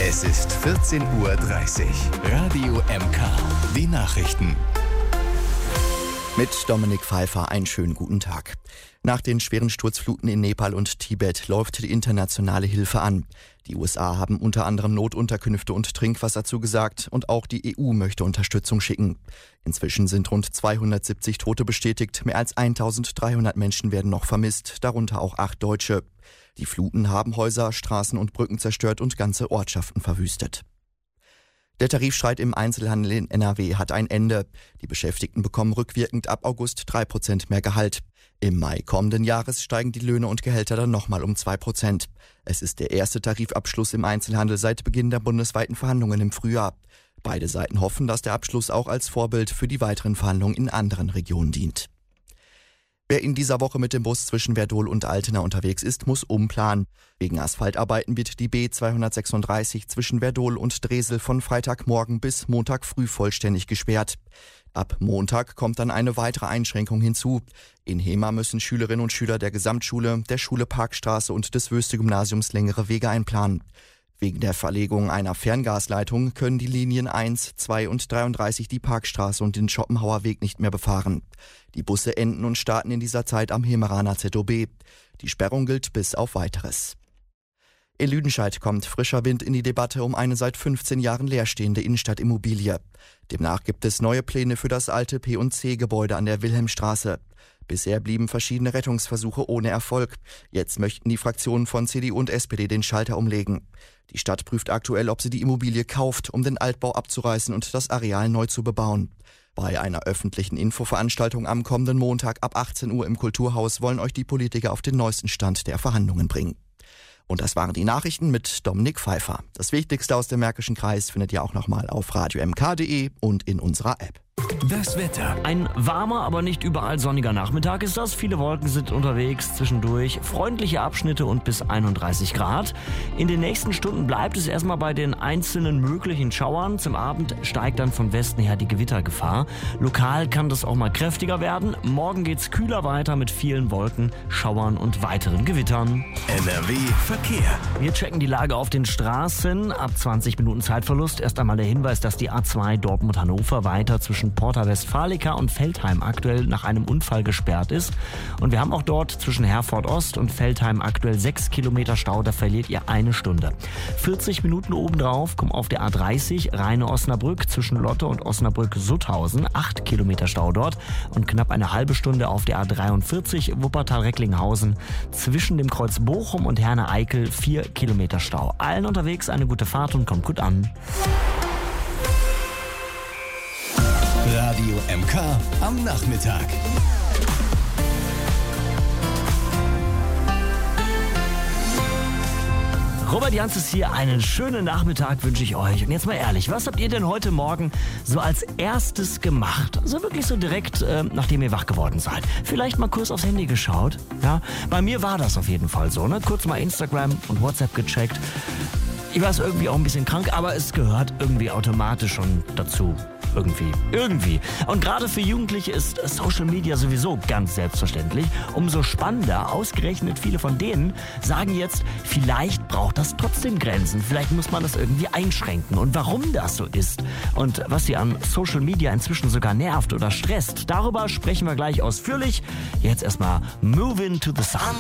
Es ist 14:30 Uhr. Radio MK. Die Nachrichten. Mit Dominik Pfeiffer einen schönen guten Tag. Nach den schweren Sturzfluten in Nepal und Tibet läuft die internationale Hilfe an. Die USA haben unter anderem Notunterkünfte und Trinkwasser zugesagt und auch die EU möchte Unterstützung schicken. Inzwischen sind rund 270 Tote bestätigt, mehr als 1300 Menschen werden noch vermisst, darunter auch 8 Deutsche. Die Fluten haben Häuser, Straßen und Brücken zerstört und ganze Ortschaften verwüstet. Der Tarifstreit im Einzelhandel in NRW hat ein Ende. Die Beschäftigten bekommen rückwirkend ab August 3% mehr Gehalt. Im Mai kommenden Jahres steigen die Löhne und Gehälter dann nochmal um 2%. Es ist der erste Tarifabschluss im Einzelhandel seit Beginn der bundesweiten Verhandlungen im Frühjahr. Beide Seiten hoffen, dass der Abschluss auch als Vorbild für die weiteren Verhandlungen in anderen Regionen dient. Wer in dieser Woche mit dem Bus zwischen Werdohl und Altena unterwegs ist, muss umplanen. Wegen Asphaltarbeiten wird die B236 zwischen Werdohl und Dresel von Freitagmorgen bis Montag früh vollständig gesperrt. Ab Montag kommt dann eine weitere Einschränkung hinzu. In Hemer müssen Schülerinnen und Schüler der Gesamtschule, der Schule Parkstraße und des Wöste-Gymnasiums längere Wege einplanen. Wegen der Verlegung einer Ferngasleitung können die Linien 1, 2 und 33 die Parkstraße und den Schopenhauer Weg nicht mehr befahren. Die Busse enden und starten in dieser Zeit am Hemeraner ZOB. Die Sperrung gilt bis auf Weiteres. In Lüdenscheid kommt frischer Wind in die Debatte um eine seit 15 Jahren leerstehende Innenstadtimmobilie. Demnach gibt es neue Pläne für das alte P&C-Gebäude an der Wilhelmstraße. Bisher blieben verschiedene Rettungsversuche ohne Erfolg. Jetzt möchten die Fraktionen von CDU und SPD den Schalter umlegen. Die Stadt prüft aktuell, ob sie die Immobilie kauft, um den Altbau abzureißen und das Areal neu zu bebauen. Bei einer öffentlichen Infoveranstaltung am kommenden Montag ab 18 Uhr im Kulturhaus wollen euch die Politiker auf den neuesten Stand der Verhandlungen bringen. Und das waren die Nachrichten mit Dominik Pfeiffer. Das Wichtigste aus dem Märkischen Kreis findet ihr auch nochmal auf radiomk.de und in unserer App. Das Wetter. Ein warmer, aber nicht überall sonniger Nachmittag ist das. Viele Wolken sind unterwegs, zwischendurch freundliche Abschnitte und bis 31 Grad. In den nächsten Stunden bleibt es erstmal bei den einzelnen möglichen Schauern. Zum Abend steigt dann von Westen her die Gewittergefahr. Lokal kann das auch mal kräftiger werden. Morgen geht's kühler weiter mit vielen Wolken, Schauern und weiteren Gewittern. NRW Verkehr. Wir checken die Lage auf den Straßen. Ab 20 Minuten Zeitverlust. Erst einmal der Hinweis, dass die A2 Dortmund-Hannover weiter zwischen Porta Westfalica und Veltheim aktuell nach einem Unfall gesperrt ist. Und wir haben auch dort zwischen Herford Ost und Veltheim aktuell 6 Kilometer Stau, da verliert ihr 1 Stunde. 40 Minuten obendrauf kommen auf der A30 Rheine-Osnabrück zwischen Lotte und Osnabrück-Sutthausen, 8 Kilometer Stau dort und knapp eine halbe Stunde auf der A43 Wuppertal-Recklinghausen zwischen dem Kreuz Bochum und Herne-Eickel 4 Kilometer Stau. Allen unterwegs eine gute Fahrt und kommt gut an. Radio MK am Nachmittag. Robert Jans ist hier. Einen schönen Nachmittag wünsche ich euch. Und jetzt mal ehrlich, was habt ihr denn heute Morgen so als erstes gemacht? Also wirklich so direkt, nachdem ihr wach geworden seid. Vielleicht mal kurz aufs Handy geschaut. Ja, bei mir war das auf jeden Fall so. Ne? Kurz mal Instagram und WhatsApp gecheckt. Ich war irgendwie auch ein bisschen krank, aber es gehört irgendwie automatisch schon dazu. Irgendwie. Und gerade für Jugendliche ist Social Media sowieso ganz selbstverständlich. Umso spannender, ausgerechnet viele von denen sagen jetzt, vielleicht braucht das trotzdem Grenzen. Vielleicht muss man das irgendwie einschränken. Und warum das so ist und was sie an Social Media inzwischen sogar nervt oder stresst, darüber sprechen wir gleich ausführlich. Jetzt erstmal Moving to the Sun.